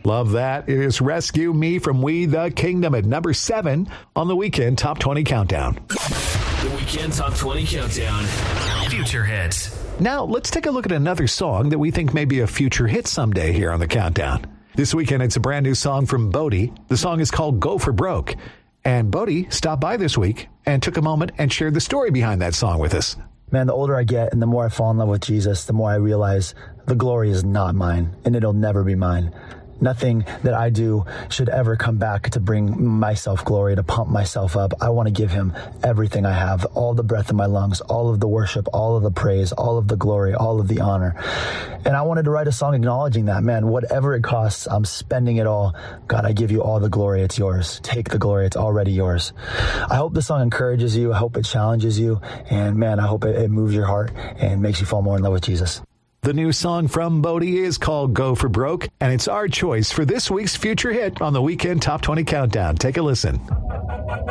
Love that. It is Rescue Me from We the Kingdom at number 7 on the Weekend Top 20 Countdown. The Weekend Top 20 Countdown. Future hits. Now, let's take a look at another song that we think may be a future hit someday here on the Countdown. This weekend, it's a brand new song from Bodie. The song is called Go for Broke. And Bodie stopped by this week and took a moment and shared the story behind that song with us. Man, the older I get and the more I fall in love with Jesus, the more I realize the glory is not mine and it'll never be mine. Nothing that I do should ever come back to bring myself glory, to pump myself up. I want to give him everything I have, all the breath in my lungs, all of the worship, all of the praise, all of the glory, all of the honor. And I wanted to write a song acknowledging that, man, whatever it costs, I'm spending it all. God, I give you all the glory. It's yours. Take the glory. It's already yours. I hope the song encourages you. I hope it challenges you. And man, I hope it moves your heart and makes you fall more in love with Jesus. The new song from Bodie is called Go for Broke, and it's our choice for this week's future hit on the Weekend Top 20 Countdown. Take a listen.